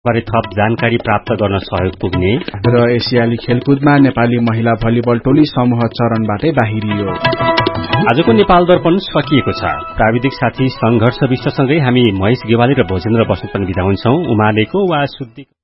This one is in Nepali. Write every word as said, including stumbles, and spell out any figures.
बारे थप जानकारी प्राप्त गर्न सहयोग पुग्ने र एसियाली खेलकुदमा नेपाली महिला भलिबल टोली समूह चरणबाटै बाहिरियो। आजको नेपाल दर्पण सकिएको छ। प्राविधिक साथी संघर्ष विश्वसँगै हामी महेश गेवाली र भोजेन्द्र बस्नेत पनि बिदा हुन्छौं। उमालेको वा शुद्धि